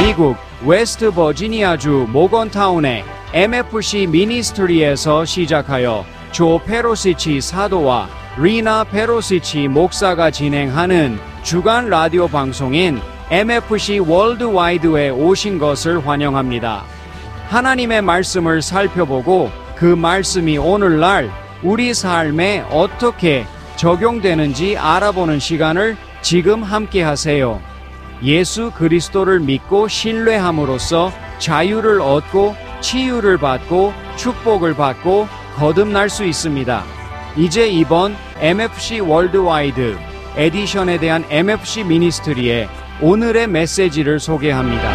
미국 웨스트 버지니아주 모건타운의 MFC 미니스트리에서 시작하여 조 페로시치 사도와 리나 페로시치 목사가 진행하는 주간 라디오 방송인 MFC 월드와이드에 오신 것을 환영합니다. 하나님의 말씀을 살펴보고 그 말씀이 오늘날 우리 삶에 어떻게 적용되는지 알아보는 시간을 지금 함께 하세요. 예수 그리스도를 믿고 신뢰함으로써 자유를 얻고 치유를 받고 축복을 받고 거듭날 수 있습니다. 이제 이번 MFC 월드와이드 에디션에 대한 MFC 미니스트리의 오늘의 메시지를 소개합니다.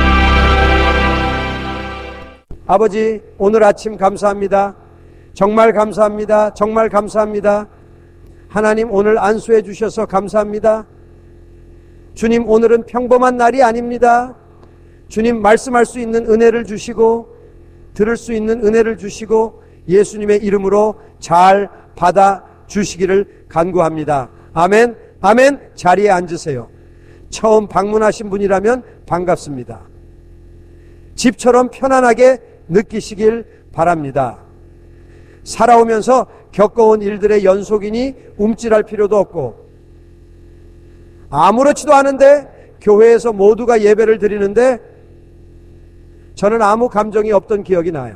아버지, 오늘 아침 감사합니다. 정말 감사합니다. 정말 감사합니다. 하나님, 오늘 안수해 주셔서 감사합니다. 주님, 오늘은 평범한 날이 아닙니다. 주님, 말씀할 수 있는 은혜를 주시고 들을 수 있는 은혜를 주시고 예수님의 이름으로 잘 받아 주시기를 간구합니다. 아멘. 아멘. 자리에 앉으세요. 처음 방문하신 분이라면 반갑습니다. 집처럼 편안하게 느끼시길 바랍니다. 살아오면서 겪어온 일들의 연속이니 움찔할 필요도 없고, 아무렇지도 않은데 교회에서 모두가 예배를 드리는데 저는 아무 감정이 없던 기억이 나요.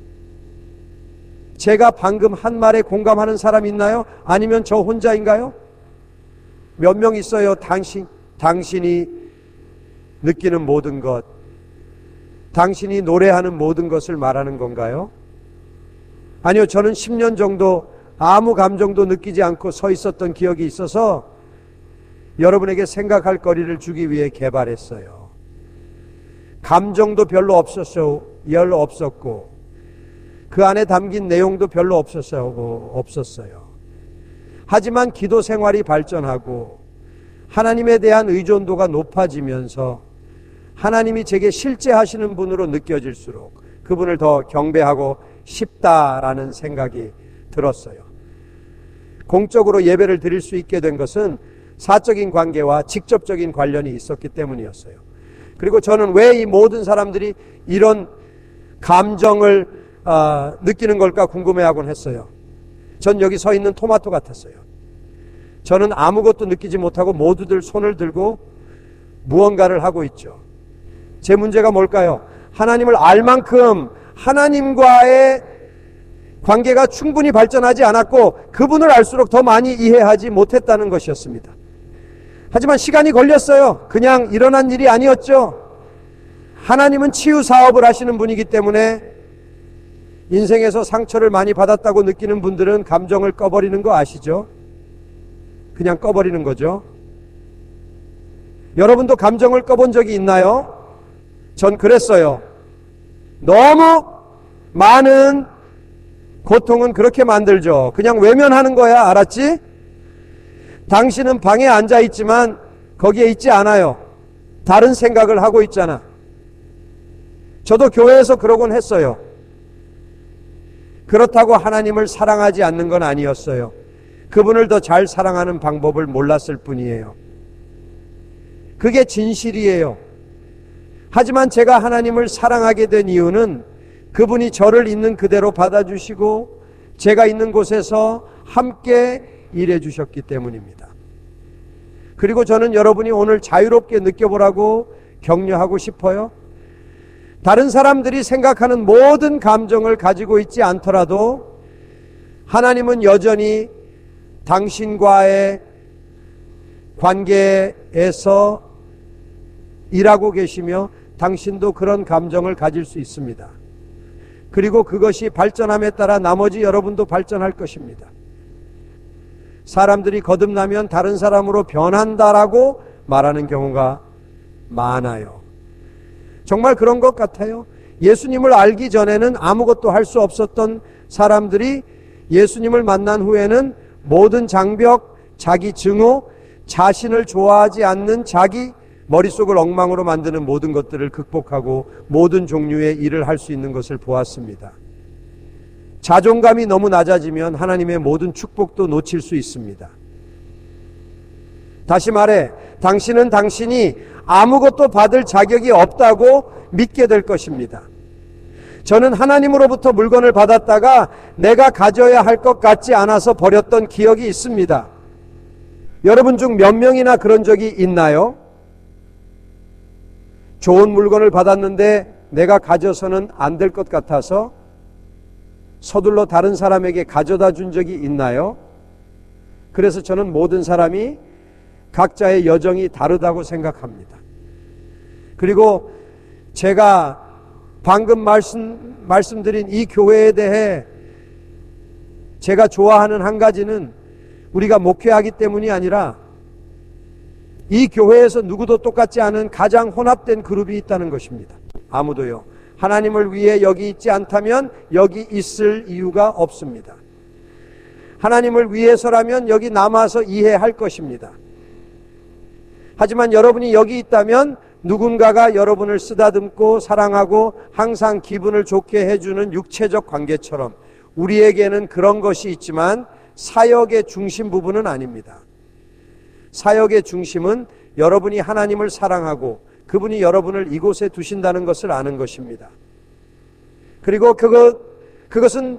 제가 방금 한 말에 공감하는 사람 있나요? 아니면 저 혼자인가요? 몇 명 있어요? 당신이 느끼는 모든 것, 당신이 노래하는 모든 것을 말하는 건가요? 아니요, 저는 10년 정도 아무 감정도 느끼지 않고 서 있었던 기억이 있어서 여러분에게 생각할 거리를 주기 위해 개발했어요. 감정도 별로 없었고 그 안에 담긴 내용도 별로 없었어요. 하지만 기도 생활이 발전하고 하나님에 대한 의존도가 높아지면서 하나님이 제게 실제 하시는 분으로 느껴질수록 그분을 더 경배하고 싶다라는 생각이 들었어요. 공적으로 예배를 드릴 수 있게 된 것은 사적인 관계와 직접적인 관련이 있었기 때문이었어요. 그리고 저는 왜 이 모든 사람들이 이런 감정을 느끼는 걸까 궁금해하곤 했어요. 전 여기 서 있는 토마토 같았어요. 저는 아무것도 느끼지 못하고 모두들 손을 들고 무언가를 하고 있죠. 제 문제가 뭘까요? 하나님을 알 만큼 하나님과의 관계가 충분히 발전하지 않았고 그분을 알수록 더 많이 이해하지 못했다는 것이었습니다. 하지만 시간이 걸렸어요. 그냥 일어난 일이 아니었죠. 하나님은 치유 사업을 하시는 분이기 때문에 인생에서 상처를 많이 받았다고 느끼는 분들은 감정을 꺼버리는 거 아시죠? 그냥 꺼버리는 거죠. 여러분도 감정을 꺼본 적이 있나요? 전 그랬어요. 너무 많은 고통은 그렇게 만들죠. 그냥 외면하는 거야. 알았지? 당신은 방에 앉아 있지만 거기에 있지 않아요. 다른 생각을 하고 있잖아. 저도 교회에서 그러곤 했어요. 그렇다고 하나님을 사랑하지 않는 건 아니었어요. 그분을 더 잘 사랑하는 방법을 몰랐을 뿐이에요. 그게 진실이에요. 하지만 제가 하나님을 사랑하게 된 이유는 그분이 저를 있는 그대로 받아주시고 제가 있는 곳에서 함께 일해 주셨기 때문입니다. 그리고 저는 여러분이 오늘 자유롭게 느껴보라고 격려하고 싶어요. 다른 사람들이 생각하는 모든 감정을 가지고 있지 않더라도 하나님은 여전히 당신과의 관계에서 일하고 계시며 당신도 그런 감정을 가질 수 있습니다. 그리고 그것이 발전함에 따라 나머지 여러분도 발전할 것입니다. 사람들이 거듭나면 다른 사람으로 변한다라고 말하는 경우가 많아요. 정말 그런 것 같아요. 예수님을 알기 전에는 아무것도 할 수 없었던 사람들이 예수님을 만난 후에는 모든 장벽, 자기 증오, 자신을 좋아하지 않는 자기 머릿속을 엉망으로 만드는 모든 것들을 극복하고 모든 종류의 일을 할 수 있는 것을 보았습니다. 자존감이 너무 낮아지면 하나님의 모든 축복도 놓칠 수 있습니다. 다시 말해, 당신은 당신이 아무것도 받을 자격이 없다고 믿게 될 것입니다. 저는 하나님으로부터 물건을 받았다가 내가 가져야 할 것 같지 않아서 버렸던 기억이 있습니다. 여러분 중 몇 명이나 그런 적이 있나요? 좋은 물건을 받았는데 내가 가져서는 안 될 것 같아서 서둘러 다른 사람에게 가져다 준 적이 있나요? 그래서 저는 모든 사람이 각자의 여정이 다르다고 생각합니다. 그리고 제가 방금 말씀드린 이 교회에 대해 제가 좋아하는 한 가지는 우리가 목회하기 때문이 아니라 이 교회에서 누구도 똑같지 않은 가장 혼합된 그룹이 있다는 것입니다. 아무도요. 하나님을 위해 여기 있지 않다면 여기 있을 이유가 없습니다. 하나님을 위해서라면 여기 남아서 이해할 것입니다. 하지만 여러분이 여기 있다면 누군가가 여러분을 쓰다듬고 사랑하고 항상 기분을 좋게 해주는 육체적 관계처럼 우리에게는 그런 것이 있지만 사역의 중심 부분은 아닙니다. 사역의 중심은 여러분이 하나님을 사랑하고 그분이 여러분을 이곳에 두신다는 것을 아는 것입니다. 그리고 그것은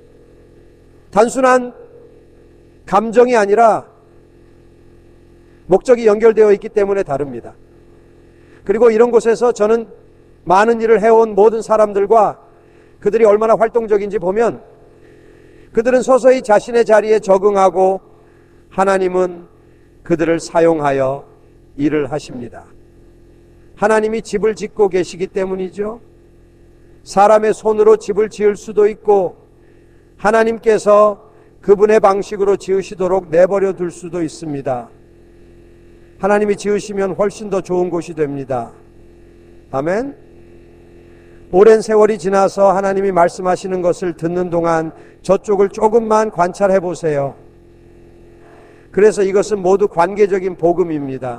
단순한 감정이 아니라 목적이 연결되어 있기 때문에 다릅니다. 그리고 이런 곳에서 저는 많은 일을 해온 모든 사람들과 그들이 얼마나 활동적인지 보면 그들은 서서히 자신의 자리에 적응하고 하나님은 그들을 사용하여 일을 하십니다. 하나님이 집을 짓고 계시기 때문이죠. 사람의 손으로 집을 지을 수도 있고 하나님께서 그분의 방식으로 지으시도록 내버려 둘 수도 있습니다. 하나님이 지으시면 훨씬 더 좋은 곳이 됩니다. 아멘. 오랜 세월이 지나서 하나님이 말씀하시는 것을 듣는 동안 저쪽을 조금만 관찰해 보세요. 그래서 이것은 모두 관계적인 복음입니다.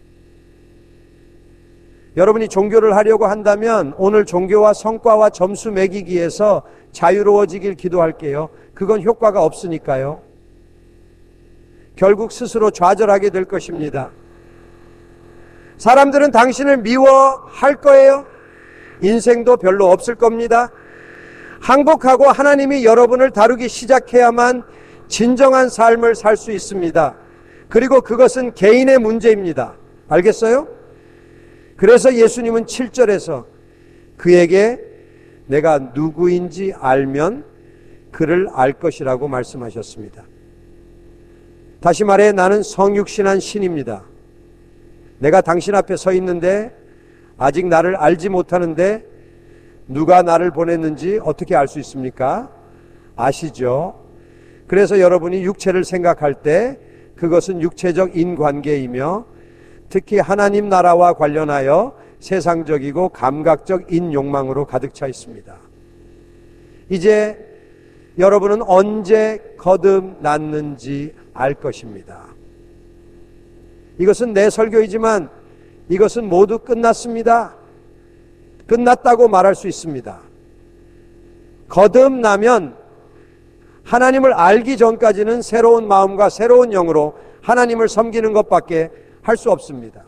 여러분이 종교를 하려고 한다면 오늘 종교와 성과와 점수 매기기에서 자유로워지길 기도할게요. 그건 효과가 없으니까요. 결국 스스로 좌절하게 될 것입니다. 사람들은 당신을 미워할 거예요. 인생도 별로 없을 겁니다. 항복하고 하나님이 여러분을 다루기 시작해야만 진정한 삶을 살 수 있습니다. 그리고 그것은 개인의 문제입니다. 알겠어요? 그래서 예수님은 7절에서 그에게 내가 누구인지 알면 그를 알 것이라고 말씀하셨습니다. 다시 말해 나는 성육신한 신입니다. 내가 당신 앞에 서 있는데 아직 나를 알지 못하는데 누가 나를 보냈는지 어떻게 알 수 있습니까? 아시죠? 그래서 여러분이 육체를 생각할 때 그것은 육체적 인관계이며 특히 하나님 나라와 관련하여 세상적이고 감각적 인욕망으로 가득 차 있습니다. 이제 여러분은 언제 거듭났는지 알 것입니다. 이것은 내 설교이지만 이것은 모두 끝났습니다. 끝났다고 말할 수 있습니다. 거듭나면 하나님을 알기 전까지는 새로운 마음과 새로운 영으로 하나님을 섬기는 것밖에 할 수 없습니다.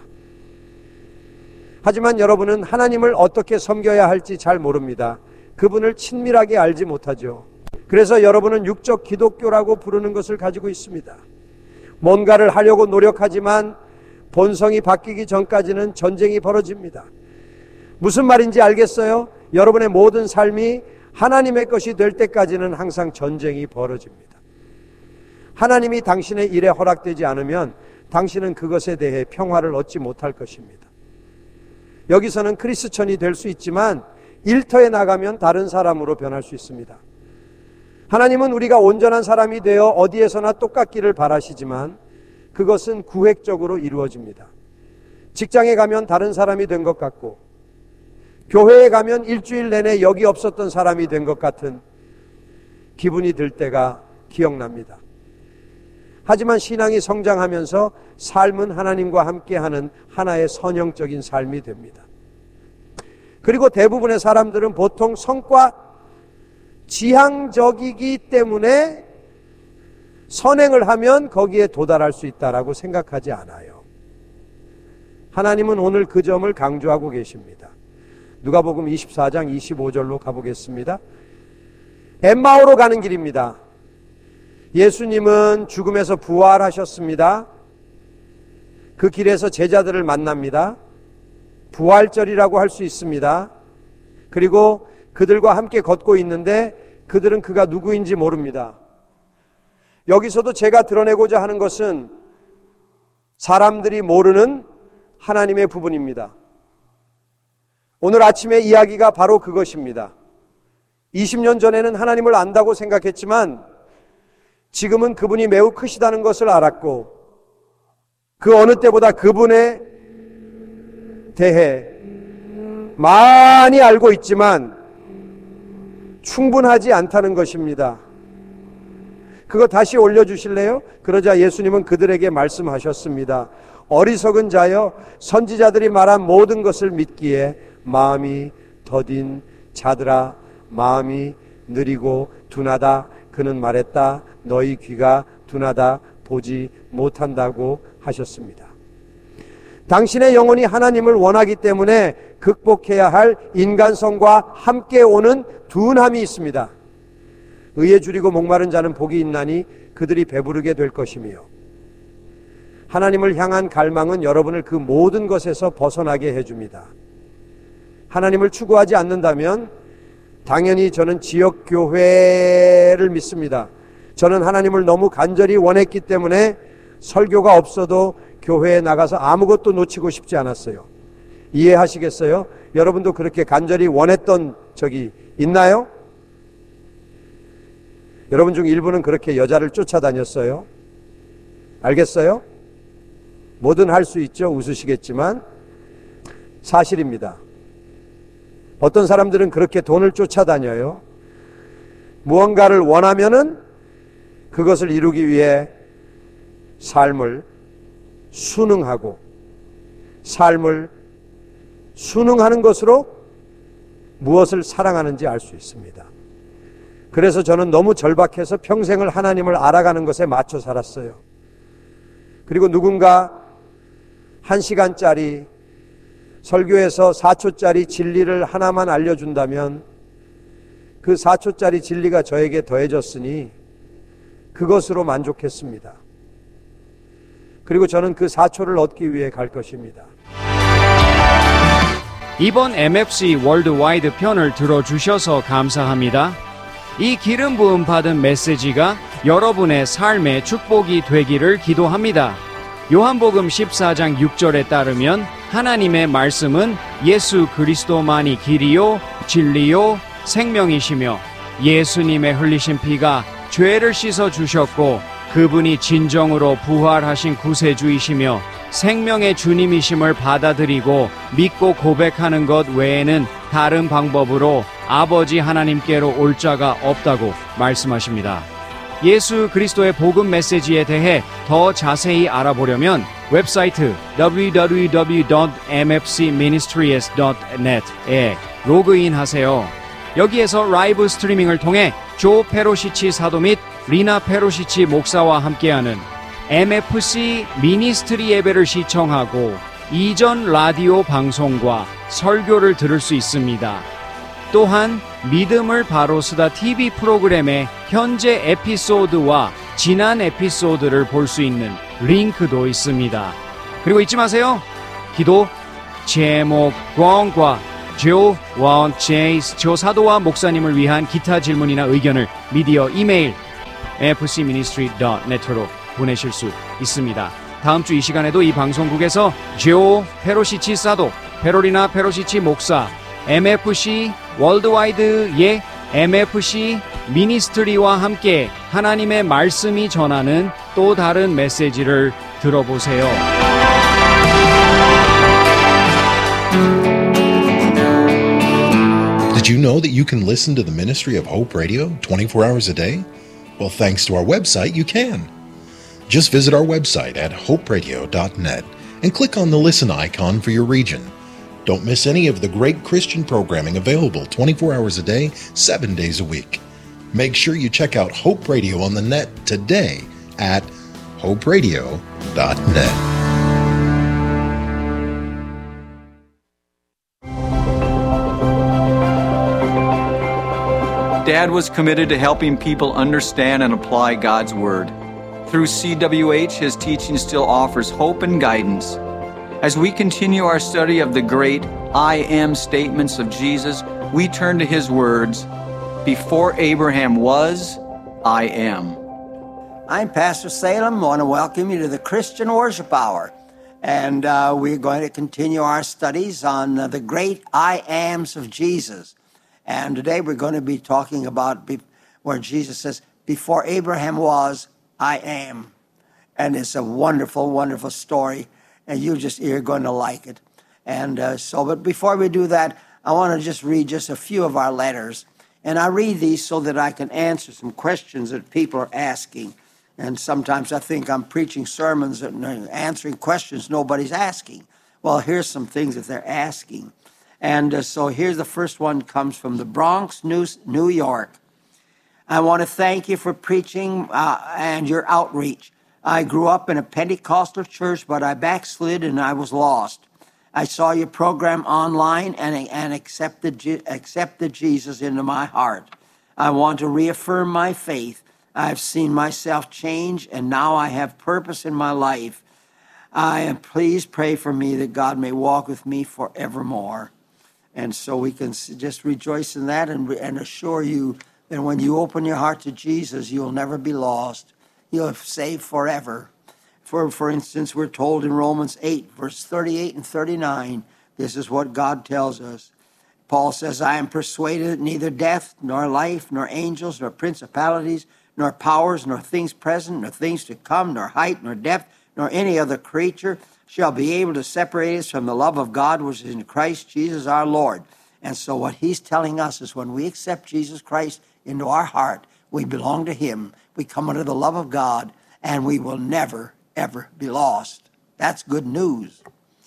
하지만 여러분은 하나님을 어떻게 섬겨야 할지 잘 모릅니다. 그분을 친밀하게 알지 못하죠. 그래서 여러분은 육적 기독교라고 부르는 것을 가지고 있습니다. 뭔가를 하려고 노력하지만 본성이 바뀌기 전까지는 전쟁이 벌어집니다. 무슨 말인지 알겠어요? 여러분의 모든 삶이 하나님의 것이 될 때까지는 항상 전쟁이 벌어집니다. 하나님이 당신의 일에 허락되지 않으면 당신은 그것에 대해 평화를 얻지 못할 것입니다. 여기서는 크리스천이 될 수 있지만 일터에 나가면 다른 사람으로 변할 수 있습니다. 하나님은 우리가 온전한 사람이 되어 어디에서나 똑같기를 바라시지만 그것은 구획적으로 이루어집니다. 직장에 가면 다른 사람이 된 것 같고 교회에 가면 일주일 내내 여기 없었던 사람이 된 것 같은 기분이 들 때가 기억납니다. 하지만 신앙이 성장하면서 삶은 하나님과 함께하는 하나의 선형적인 삶이 됩니다. 그리고 대부분의 사람들은 보통 성과 지향적이기 때문에 선행을 하면 거기에 도달할 수 있다라고 생각하지 않아요. 하나님은 오늘 그 점을 강조하고 계십니다. 누가복음 24장 25절로 가보겠습니다. 엠마오로 가는 길입니다. 예수님은 죽음에서 부활하셨습니다. 그 길에서 제자들을 만납니다. 부활절이라고 할 수 있습니다. 그리고 그들과 함께 걷고 있는데 그들은 그가 누구인지 모릅니다. 여기서도 제가 드러내고자 하는 것은 사람들이 모르는 하나님의 부분입니다. 오늘 아침의 이야기가 바로 그것입니다. 20년 전에는 하나님을 안다고 생각했지만 지금은 그분이 매우 크시다는 것을 알았고 그 어느 때보다 그분에 대해 많이 알고 있지만 충분하지 않다는 것입니다. 그거 다시 올려주실래요? 그러자 예수님은 그들에게 말씀하셨습니다. 어리석은 자여, 선지자들이 말한 모든 것을 믿기에 마음이 더딘 자들아, 마음이 느리고 둔하다. 그는 말했다. 너희 귀가 둔하다. 보지 못한다고 하셨습니다. 당신의 영혼이 하나님을 원하기 때문에 극복해야 할 인간성과 함께 오는 둔함이 있습니다. 의에 줄이고 목마른 자는 복이 있나니 그들이 배부르게 될 것이며, 하나님을 향한 갈망은 여러분을 그 모든 것에서 벗어나게 해줍니다. 하나님을 추구하지 않는다면 당연히 저는 지역교회를 믿습니다. 저는 하나님을 너무 간절히 원했기 때문에 설교가 없어도 교회에 나가서 아무것도 놓치고 싶지 않았어요. 이해하시겠어요? 여러분도 그렇게 간절히 원했던 적이 있나요? 여러분 중 일부는 그렇게 여자를 쫓아다녔어요. 알겠어요? 뭐든 할 수 있죠. 웃으시겠지만 사실입니다. 어떤 사람들은 그렇게 돈을 쫓아다녀요. 무언가를 원하면은 그것을 이루기 위해 삶을 순응하고, 삶을 순응하는 것으로 무엇을 사랑하는지 알 수 있습니다. 그래서 저는 너무 절박해서 평생을 하나님을 알아가는 것에 맞춰 살았어요. 그리고 누군가 1시간짜리 설교에서 4초짜리 진리를 하나만 알려준다면 그 4초짜리 진리가 저에게 더해졌으니 그것으로 만족했습니다. 그리고 저는 그 4초를 얻기 위해 갈 것입니다. 이번 MFC 월드와이드 편을 들어주셔서 감사합니다. 이 기름 부음 받은 메시지가 여러분의 삶의 축복이 되기를 기도합니다. 요한복음 14장 6절에 따르면 하나님의 말씀은 예수 그리스도만이 길이요 진리요 생명이시며 예수님의 흘리신 피가 죄를 씻어 주셨고 그분이 진정으로 부활하신 구세주이시며 생명의 주님이심을 받아들이고 믿고 고백하는 것 외에는 다른 방법으로 아버지 하나님께로 올 자가 없다고 말씀하십니다. 예수 그리스도의 복음 메시지에 대해 더 자세히 알아보려면 웹사이트 www.mfcministries.net에 로그인하세요. 여기에서 라이브 스트리밍을 통해 조 페로시치 사도 및 리나 페로시치 목사와 함께하는 MFC 미니스트리 예배를 시청하고 이전 라디오 방송과 설교를 들을 수 있습니다. 또한 믿음을 바로 쓰다 TV 프로그램의 현재 에피소드와 지난 에피소드를 볼 수 있는 링크도 있습니다. 그리고 잊지 마세요. 기도 제목 광과 조 사도와 목사님을 위한 기타 질문이나 의견을 미디어 이메일 fcministry.net로 보내실 수 있습니다. 다음 주 이 시간에도 이 방송국에서 조 페로시치 사도, 페로리나 페로시치 목사, MFC 월드와이드의 MFC 미니스트리와 함께 하나님의 말씀이 전하는 또 다른 메시지를 들어보세요. Did you know that you can listen to the ministry of Hope Radio 24 hours a day? Well, thanks to our website, you can. Just visit our website at hoperadio.net and click on the listen icon for your region. Don't miss any of the great Christian programming available 24 hours a day, 7 days a week. Make sure you check out Hope Radio on the net today at hoperadio.net. Dad was committed to helping people understand and apply God's Word. Through CWH, his teaching still offers hope and guidance. As we continue our study of the great I am statements of Jesus, we turn to his words, "Before Abraham was, I am." I'm Pastor Salem. I want to welcome you to the Christian Worship Hour. And we're going to continue our studies on the great I ams of Jesus. And today we're going to be talking about where Jesus says, "Before Abraham was, I am." And it's a wonderful, wonderful story. And you're going to like it. And but before we do that, I want to just read just a few of our letters. And I read these so that I can answer some questions that people are asking. And sometimes I think I'm preaching sermons and answering questions nobody's asking. Well, here's some things that they're asking. And so here's the first one, comes from the Bronx, New York. "I want to thank you for preaching and your outreach. I grew up in a Pentecostal church, but I backslid and I was lost. I saw your program online and accepted Jesus into my heart. I want to reaffirm my faith. I've seen myself change, and now I have purpose in my life. Please pray for me that God may walk with me forevermore." And so we can just rejoice in that and assure you that when you open your heart to Jesus, you'll never be lost. You'll be saved forever. For instance, we're told in Romans 8, verse 38 and 39, this is what God tells us. Paul says, "I am persuaded that neither death, nor life, nor angels, nor principalities, nor powers, nor things present, nor things to come, nor height, nor depth, nor any other creature shall be able to separate us from the love of God which is in Christ Jesus our Lord." And so what he's telling us is when we accept Jesus Christ into our heart, we belong to him. We come under the love of God, and we will never, ever be lost. That's good news.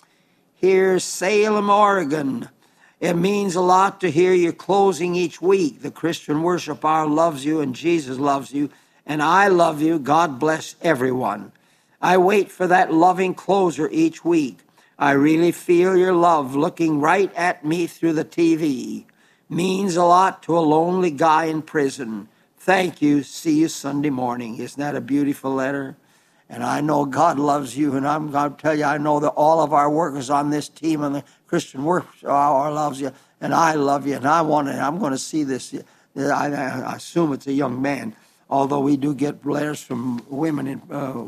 Here's Salem, Oregon. "It means a lot to hear you closing each week. The Christian Worship Hour loves you, and Jesus loves you, and I love you. God bless everyone. I wait for that loving closer each week. I really feel your love looking right at me through the TV. Means a lot to a lonely guy in prison. Thank you. See you Sunday morning." Isn't that a beautiful letter? And I know God loves you, and I'm going to tell you, I know that all of our workers on this team on the Christian Worship Hour loves you, and I love you, and I'm going to see this. I assume it's a young man, although we do get letters from women in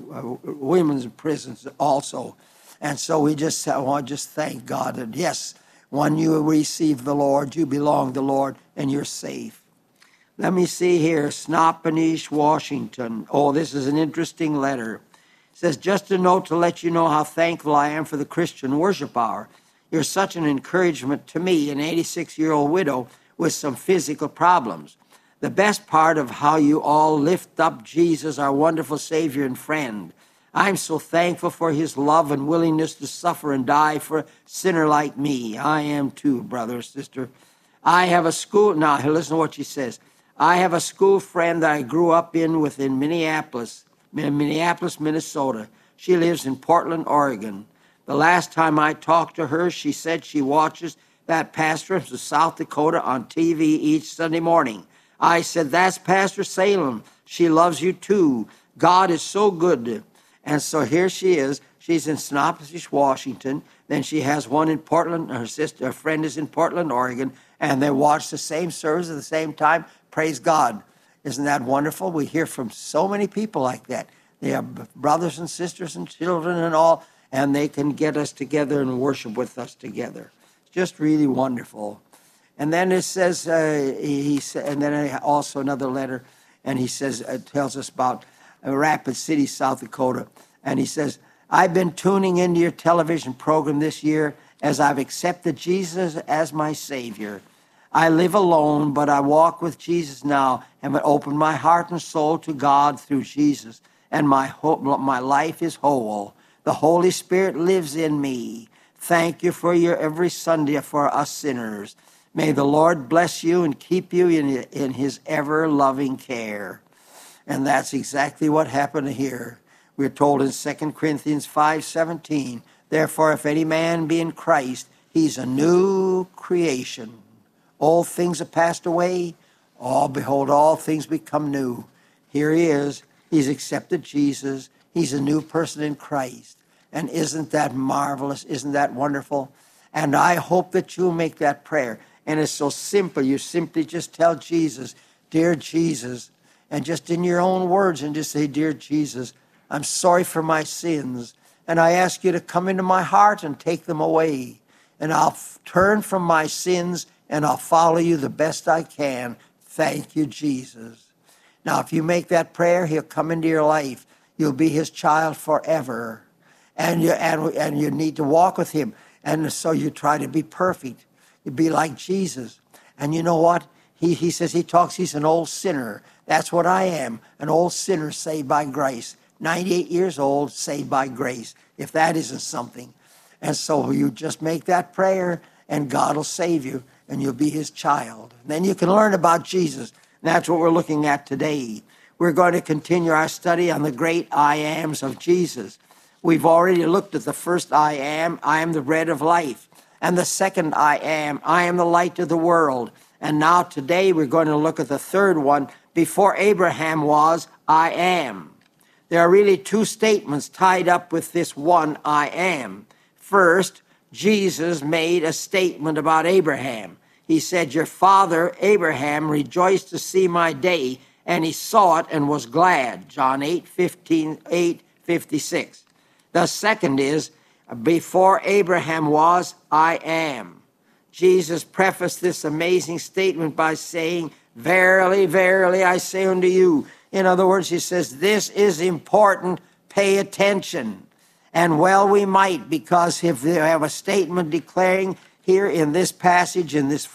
women's prisons also. And so I want to just thank God that, yes, when you receive the Lord, you belong to the Lord, and you're safe. Let me see here, Snohomish, Washington. Oh, this is an interesting letter. It says, "Just a note to let you know how thankful I am for the Christian Worship Hour. You're such an encouragement to me, an 86-year-old widow with some physical problems. The best part of how you all lift up Jesus, our wonderful Savior and friend. I'm so thankful for his love and willingness to suffer and die for a sinner like me. I am too, brother, sister. I have a school," now listen to what she says. "I have a school friend that I grew up within Minneapolis, Minnesota. She lives in Portland, Oregon. The last time I talked to her, she said she watches that pastor from South Dakota on TV each Sunday morning. I said, 'That's Pastor Salem. She loves you too. God is so good.'" And so here she is. She's in Snohomish, Washington. Then she has one in Portland. Her friend is in Portland, Oregon. And they watch the same service at the same time. Praise God. Isn't that wonderful? We hear from so many people like that. They have brothers and sisters and children and all, and they can get us together and worship with us together. It's just really wonderful. And then it says, and then also another letter, and he says, it tells us about Rapid City, South Dakota. And he says, "I've been tuning into your television program this year as I've accepted Jesus as my Savior. I live alone, but I walk with Jesus now and have opened my heart and soul to God through Jesus, and my life is whole. The Holy Spirit lives in me. Thank you for your every Sunday for us sinners. May the Lord bless you and keep you in his ever-loving care." And that's exactly what happened here. We're told in 2 Corinthians 5:17, "Therefore, if any man be in Christ, he's a new creation. All things have passed away. Oh, behold, all things become new. Here he is. He's accepted Jesus. He's a new person in Christ. And isn't that marvelous? Isn't that wonderful? And I hope that you'll make that prayer. And it's so simple. You simply just tell Jesus, dear Jesus, and just in your own words, and just say, dear Jesus, I'm sorry for my sins. And I ask you to come into my heart and take them away. And I'll turn from my sins and I'll follow you the best I can. Thank you, Jesus. Now, if you make that prayer, he'll come into your life. You'll be his child forever. And you need to walk with him. And so you try to be perfect. You be like Jesus. And you know what? He says he's an old sinner. That's what I am, an old sinner saved by grace. 98 years old, saved by grace, if that isn't something. And so you just make that prayer, and God will save you, and you'll be his child. And then you can learn about Jesus. And that's what we're looking at today. We're going to continue our study on the great I ams of Jesus. We've already looked at the first I am the bread of life. And the second I am the light of the world. And now today we're going to look at the third one, before Abraham was, I am. There are really two statements tied up with this one, I am. First, Jesus made a statement about Abraham. He said, your father Abraham rejoiced to see my day, and he saw it and was glad. John 8:56. The second is, before Abraham was, I am. Jesus prefaced this amazing statement by saying, verily, verily, I say unto you. In other words, he says, this is important, pay attention. And well we might, because if they have a statement declaring here in this passage, in this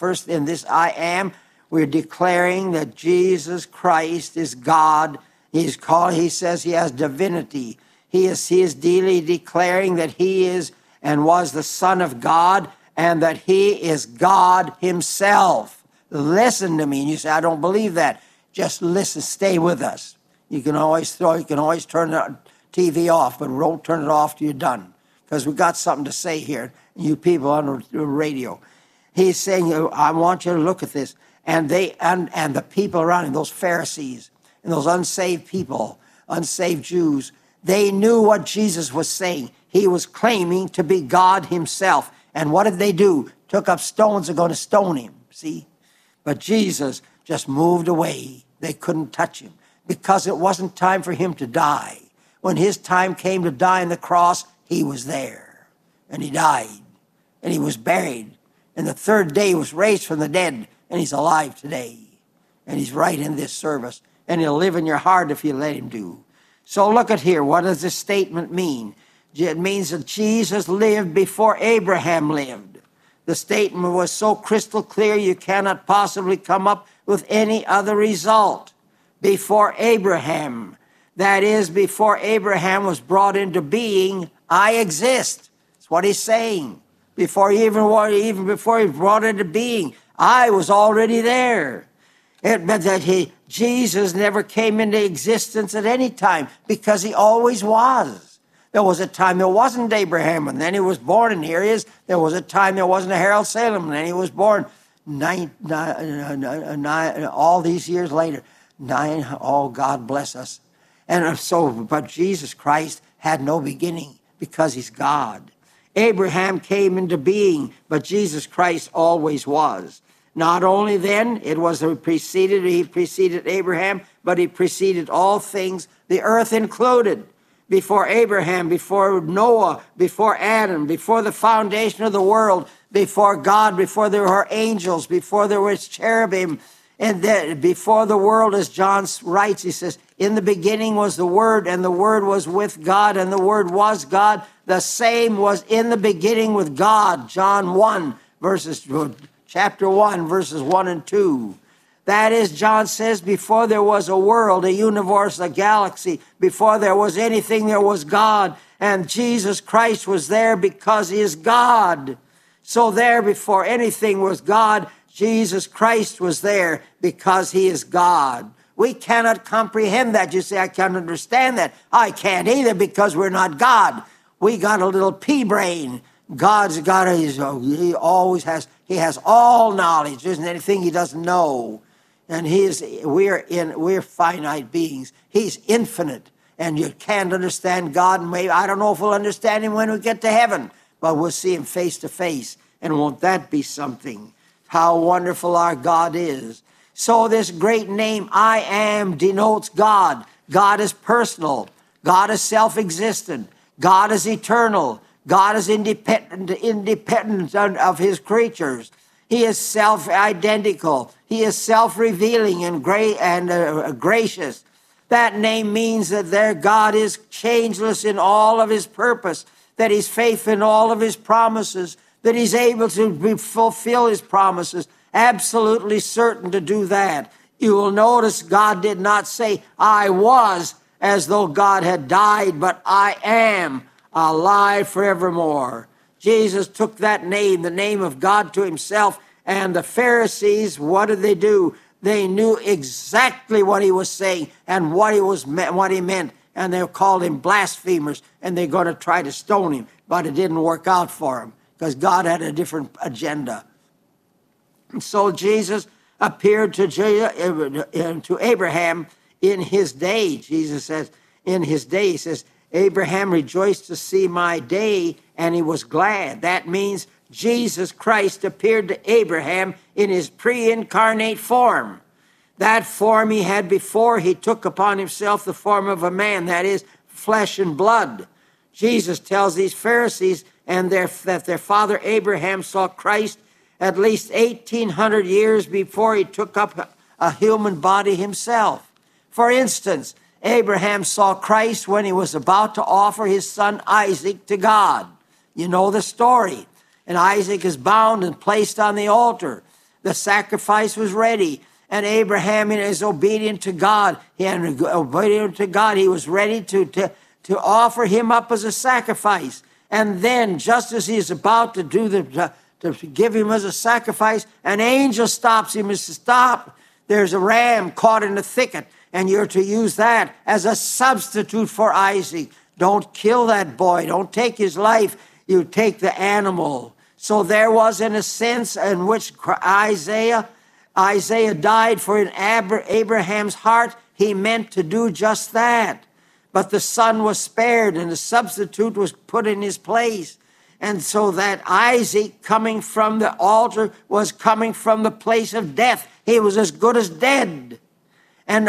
I am, we're declaring that Jesus Christ is God. He says he has divinity. He is daily declaring that he is and was the Son of God, and that he is God himself. Listen to me. And you say, I don't believe that. Just listen, stay with us. You can always turn the TV off, but don't turn it off till you're done, because we got something to say here, you people on the radio. He's saying, I want you to look at this. And the people around him, those Pharisees and those unsaved people, unsaved Jews, they knew what Jesus was saying. He was claiming to be God himself. And what did they do? Took up stones and going to stone him, see? But Jesus just moved away. They couldn't touch him because it wasn't time for him to die. When his time came to die on the cross, he was there. And he died. And he was buried. And the third day he was raised from the dead. And he's alive today. And he's right in this service. And he'll live in your heart if you let him do. So look at here. What does this statement mean? It means that Jesus lived before Abraham lived. The statement was so crystal clear you cannot possibly come up with any other result. Before Abraham, that is, before Abraham was brought into being, I exist. That's what he's saying. Before he even before he was brought into being, I was already there. It meant that Jesus never came into existence at any time, because he always was. There was a time there wasn't Abraham, and then he was born, and here he is. There was a time there wasn't a Harold Salem, and then he was born all these years later. Oh, God bless us. And so, but Jesus Christ had no beginning because he's God. Abraham came into being, but Jesus Christ always was. Not only then, he preceded Abraham, but he preceded all things, the earth included. Before Abraham, before Noah, before Adam, before the foundation of the world, before God, before there were angels, before there was cherubim, and then before the world, as John writes, he says, in the beginning was the Word, and the Word was with God, and the Word was God. The same was in the beginning with God. John 1, chapter 1, verses 1 and 2. That is, John says, before there was a world, a universe, a galaxy, before there was anything, there was God. And Jesus Christ was there because he is God. So there, before anything was God, Jesus Christ was there because he is God. We cannot comprehend that. You say, I can't understand that. I can't either, because we're not God. We got a little pea brain. God's got he has all knowledge. There isn't anything he doesn't know. And we're finite beings. He's infinite. And you can't understand God. And maybe, I don't know if we'll understand him when we get to heaven, but we'll see him face to face. And won't that be something? How wonderful our God is. So this great name, I am, denotes God. God is personal. God is self-existent. God is eternal. God is independent of his creatures. He is self-identical. He is self-revealing and gracious. That name means that their God is changeless in all of his purpose, that he's faithful in all of his promises, that he's able to fulfill his promises, absolutely certain to do that. You will notice God did not say, I was, as though God had died, but I am alive forevermore. Jesus took that name, the name of God, to himself, and the Pharisees, what did they do? They knew exactly what he was saying and what he meant, and they called him blasphemers, and they're going to try to stone him, but it didn't work out for him because God had a different agenda. And so Jesus appeared to Abraham in his day. Jesus says, in his day, he says, Abraham rejoiced to see my day, and he was glad. That means Jesus Christ appeared to Abraham in his pre-incarnate form. That form he had before, he took upon himself the form of a man, that is, flesh and blood. Jesus tells these Pharisees that their father Abraham saw Christ at least 1,800 years before he took up a human body himself. For instance, Abraham saw Christ when he was about to offer his son Isaac to God. You know the story. And Isaac is bound and placed on the altar. The sacrifice was ready. And Abraham is obedient to God. He was ready to offer him up as a sacrifice. And then, just as he is about to to give him as a sacrifice, an angel stops him and says, stop. There's a ram caught in the thicket, and you're to use that as a substitute for Isaac. Don't kill that boy. Don't take his life. You take the animal. So there was, in a sense, in which Isaiah died, for in Abraham's heart, he meant to do just that. But the son was spared, and the substitute was put in his place. And so that Isaac, coming from the altar, was coming from the place of death. He was as good as dead. And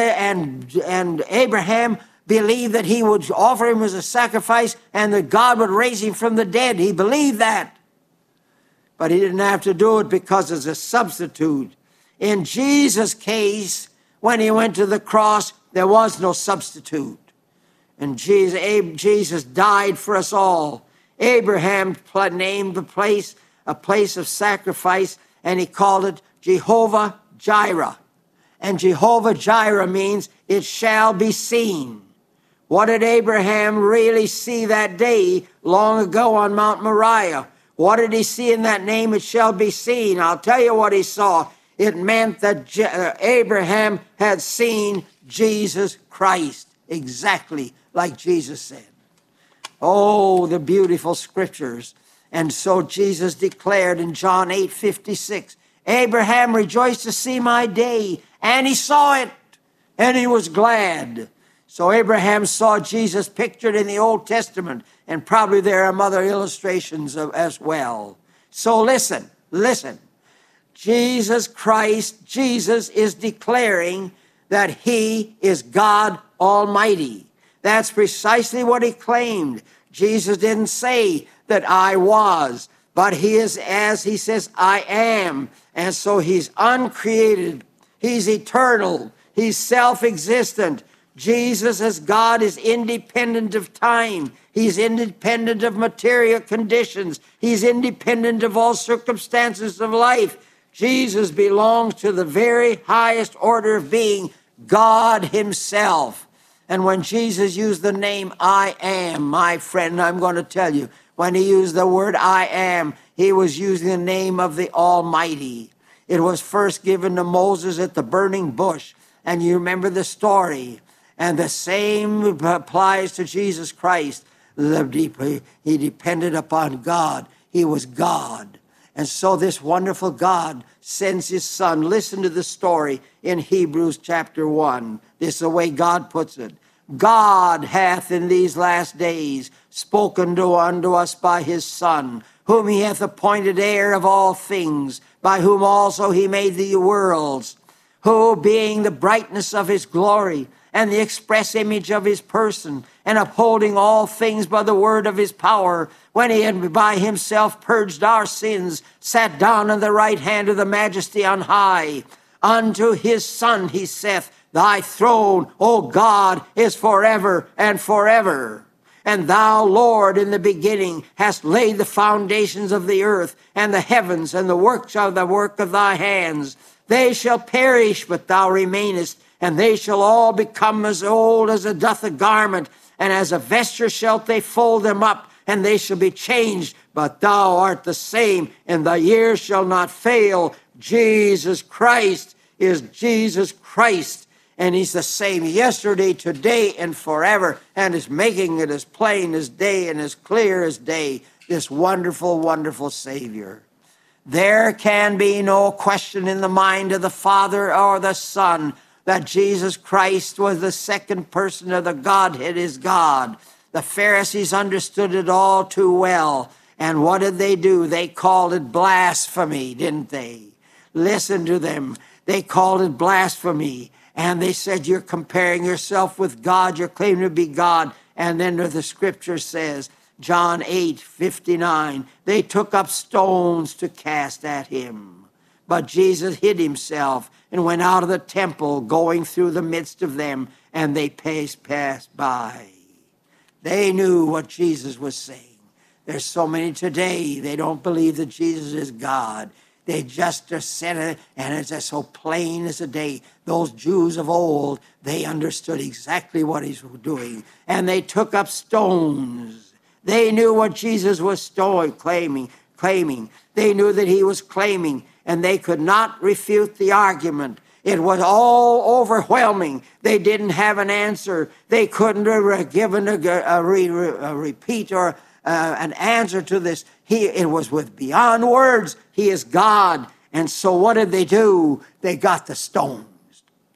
Abraham believed that he would offer him as a sacrifice and that God would raise him from the dead. He believed that. But he didn't have to do it because it's a substitute. In Jesus' case, when he went to the cross, there was no substitute. And Jesus died for us all. Abraham named the place a place of sacrifice, and he called it Jehovah Jireh. And Jehovah Jireh means it shall be seen. What did Abraham really see that day long ago on Mount Moriah? What did he see in that name, it shall be seen? I'll tell you what he saw. It meant that Abraham had seen Jesus Christ, exactly like Jesus said. Oh, the beautiful scriptures. And so Jesus declared in John 8:56, Abraham rejoiced to see my day, and he saw it, and he was glad. So Abraham saw Jesus pictured in the Old Testament, and probably there are other illustrations as well. So listen. Jesus Christ, Jesus is declaring that he is God Almighty. That's precisely what he claimed. Jesus didn't say that I was, but he is, as he says, I am. And so he's uncreated. He's eternal. He's self-existent. Jesus as God is independent of time. He's independent of material conditions. He's independent of all circumstances of life. Jesus belongs to the very highest order of being, God himself. And when Jesus used the name I am, my friend, I'm going to tell you, when he used the word I am, he was using the name of the Almighty. It was first given to Moses at the burning bush. And you remember the story. And the same applies to Jesus Christ. He depended upon God. He was God. And so this wonderful God sends his Son. Listen to the story in Hebrews chapter 1. This is the way God puts it. God hath in these last days spoken unto us by his Son, whom he hath appointed heir of all things, by whom also he made the worlds, who being the brightness of his glory and the express image of his person, and upholding all things by the word of his power, when he had by himself purged our sins, sat down on the right hand of the majesty on high. Unto his Son he saith, Thy throne, O God, is forever and forever. And thou, Lord, in the beginning hast laid the foundations of the earth and the heavens, and the work of thy hands. They shall perish, but thou remainest, and they shall all become as old as it doth a garment, and as a vesture shalt they fold them up, and they shall be changed, but thou art the same, and thy years shall not fail. Jesus Christ is Jesus Christ. And he's the same yesterday, today, and forever, and is making it as plain as day and as clear as day, this wonderful, wonderful Savior. There can be no question in the mind of the Father or the Son that Jesus Christ was the second person of the Godhead is God. The Pharisees understood it all too well. And what did they do? They called it blasphemy, didn't they? Listen to them. They called it blasphemy. And they said, you're comparing yourself with God. You're claiming to be God. And then the scripture says, John 8:59, they took up stones to cast at him. But Jesus hid himself and went out of the temple, going through the midst of them, and they passed by. They knew what Jesus was saying. There's so many today, they don't believe that Jesus is God. They just said it, and it's just so plain as a day. Those Jews of old, they understood exactly what he was doing, and they took up stones. They knew what Jesus was claiming. They knew that he was claiming, and they could not refute the argument. It was all overwhelming. They didn't have an answer. They couldn't give a repeat or an answer to this. It was with beyond words. He is God. And so what did they do? They got the stones.